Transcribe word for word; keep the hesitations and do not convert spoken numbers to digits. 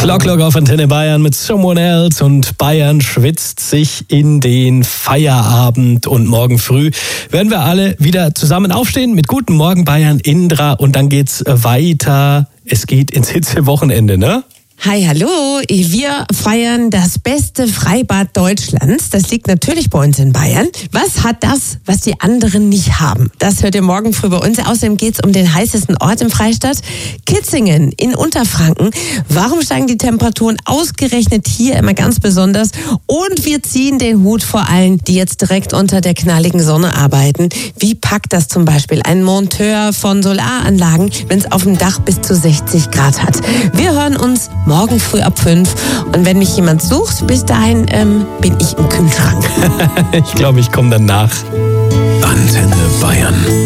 Clock Clock auf Antenne Bayern mit Someone Else und Bayern schwitzt sich in den Feierabend und morgen früh werden wir alle wieder zusammen aufstehen mit Guten Morgen Bayern, Indra, und dann geht's weiter. Es geht ins Hitzewochenende, ne? Hi, hallo. Wir feiern das beste Freibad Deutschlands. Das liegt natürlich bei uns in Bayern. Was hat das, was die anderen nicht haben? Das hört ihr morgen früh bei uns. Außerdem geht es um den heißesten Ort im Freistaat, Kitzingen in Unterfranken. Warum steigen die Temperaturen ausgerechnet hier immer ganz besonders? Und wir ziehen den Hut vor allen, die jetzt direkt unter der knalligen Sonne arbeiten. Wie packt das zum Beispiel ein Monteur von Solaranlagen, wenn es auf dem Dach bis zu sechzig Grad hat? Wir hören uns morgen früh ab fünf. Und wenn mich jemand sucht, bis dahin ähm, bin ich im Kühlschrank. Ich glaube, ich komme danach. Antenne Bayern.